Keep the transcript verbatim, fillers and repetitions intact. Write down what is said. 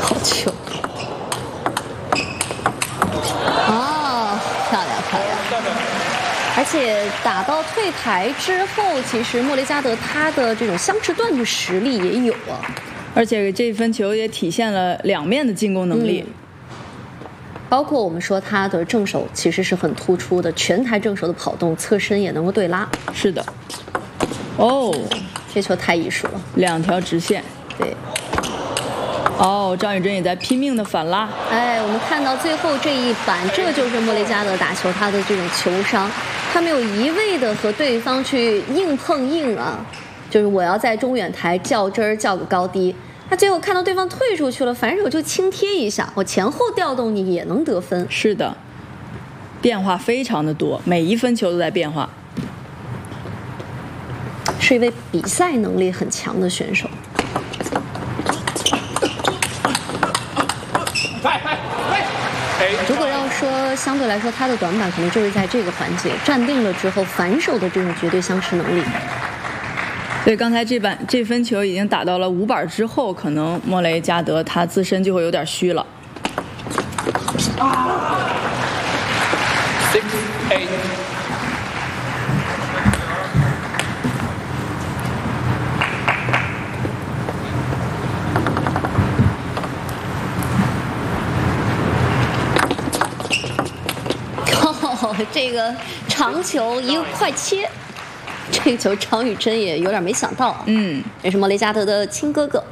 好球！哦，漂亮漂亮！而且打到退台之后，其实莫雷加德他的这种相持段的实力也有啊。 而且这分球也体现了两面的进攻能力。嗯， 包括我们说他的正手其实是很突出的，全台正手的跑动、侧身也能够对拉。 是的。哦， 这球太艺术了， 两条直线。 对。 哦，张雨臻也在拼命的反拉。 哎，我们看到最后这一板，这就是莫雷加德打球他的这种球商，他没有一味的和对方去硬碰硬啊，就是我要在中远台较真儿较个高低。他最后看到对方退出去了，反手就轻贴一下，我前后调动你也能得分。 是的，变化非常的多，每一分球都在变化。 是一位比赛能力很强的选手。如果要说相对来说他的短板，可能就是在这个环节站定了之后反手的这种绝对相持能力。 对，刚才这板这分球已经打到了五板之后，可能莫雷加德他自身就会有点虚了。 Six eight。 哦，这个长球一个快切。这个球张雨臻也有点没想到啊， 嗯， 也是莫雷加德的亲哥哥。